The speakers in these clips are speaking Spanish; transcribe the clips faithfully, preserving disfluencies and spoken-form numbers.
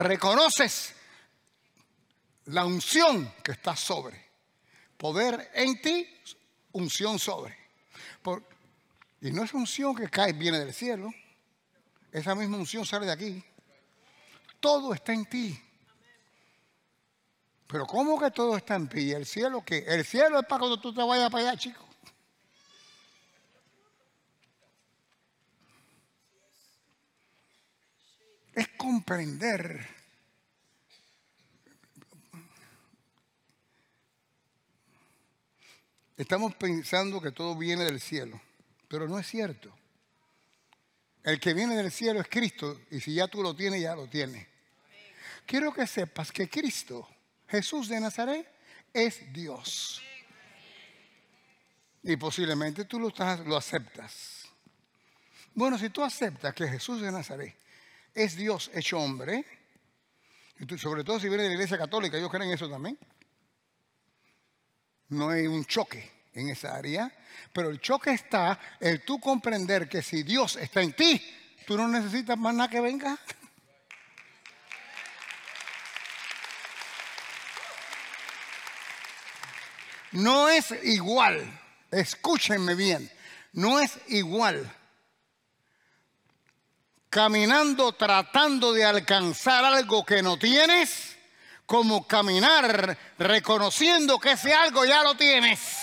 reconoces la unción que está sobre. Poder en ti, unción sobre. Por, y no es unción que cae, viene del cielo. Esa misma unción sale de aquí. Todo está en ti. Pero ¿cómo que todo está en ti? ¿El cielo qué? El cielo es para cuando tú te vayas para allá, chico. Es comprender. Estamos pensando que todo viene del cielo, pero no es cierto. El que viene del cielo es Cristo, y si ya tú lo tienes, ya lo tienes. Quiero que sepas que Cristo, Jesús de Nazaret, es Dios. Y posiblemente tú lo, estás, lo aceptas. Bueno, si tú aceptas que Jesús de Nazaret es Dios hecho hombre, y tú, sobre todo si viene de la Iglesia Católica, ellos creen eso también. No hay un choque en esa área, pero el choque está en tú comprender que si Dios está en ti, tú no necesitas más nada que venga. No es igual, escúchenme bien, no es igual caminando tratando de alcanzar algo que no tienes, como caminar reconociendo que ese algo ya lo tienes.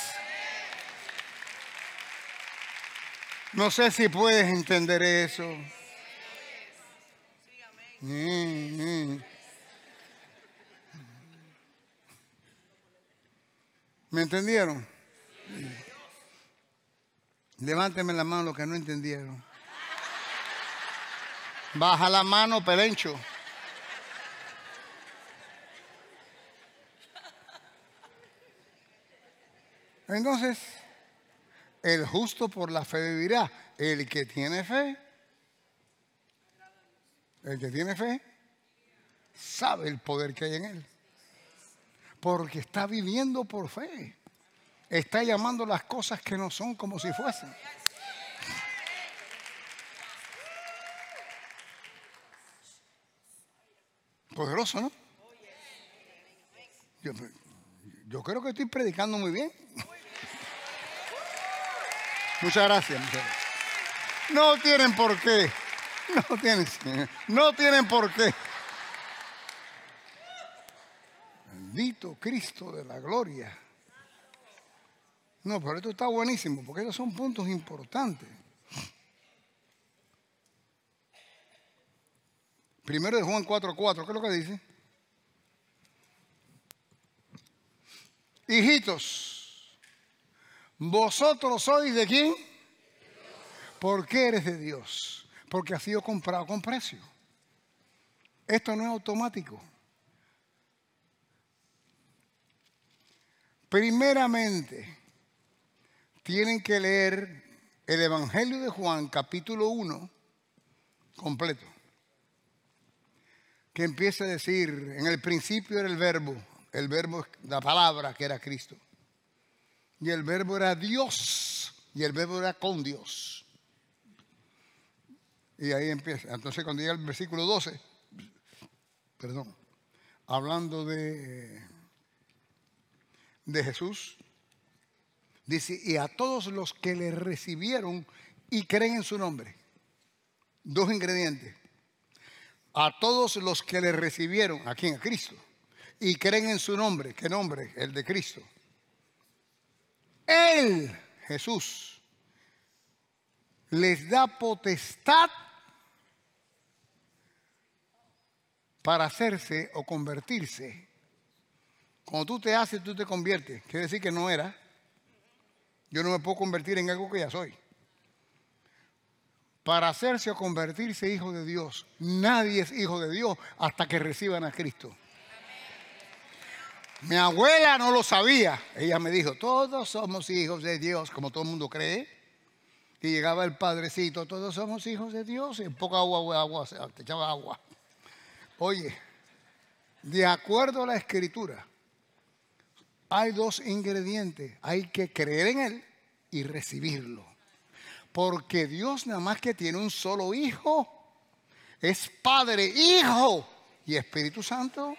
No sé si puedes entender eso. Mm, mm. ¿Me entendieron? Levánteme la mano los que no entendieron. Baja la mano, pelencho. Entonces, el justo por la fe vivirá. El que tiene fe, el que tiene fe, sabe el poder que hay en él. Porque está viviendo por fe. Está llamando las cosas que no son como si fuesen. Poderoso, ¿no? Yo, yo creo que estoy predicando muy bien. Muchas gracias, muchas gracias. No tienen por qué. No tienen, no tienen por qué. Bendito Cristo de la gloria. No, pero esto está buenísimo, porque estos son puntos importantes. Primero de Juan cuatro cuatro, ¿qué es lo que dice? Hijitos, ¿vosotros sois de quién? ¿Por qué eres de Dios? Porque ha sido comprado con precio. Esto no es automático. Primeramente, tienen que leer el Evangelio de Juan, capítulo uno, completo. Que empieza a decir, en el principio era el verbo, el verbo es la palabra que era Cristo. Y el verbo era Dios, y el verbo era con Dios. Y ahí empieza. Entonces cuando llega el versículo doce, perdón, hablando de, de Jesús, dice, y a todos los que le recibieron y creen en su nombre. Dos ingredientes. A todos los que le recibieron, ¿a quién? A Cristo. Y creen en su nombre. ¿Qué nombre? El de Cristo. Él, Jesús, les da potestad para hacerse o convertirse. Cuando tú te haces, tú te conviertes. Quiere decir que no era. Yo no me puedo convertir en algo que ya soy. Para hacerse o convertirse hijo de Dios. Nadie es hijo de Dios hasta que reciban a Cristo. Mi abuela no lo sabía. Ella me dijo, todos somos hijos de Dios, como todo el mundo cree. Y llegaba el padrecito, todos somos hijos de Dios. Y en poca agua, agua, te echaba agua. Oye, de acuerdo a la Escritura, hay dos ingredientes. Hay que creer en Él y recibirlo. Porque Dios nada más que tiene un solo hijo. Es Padre, Hijo y Espíritu Santo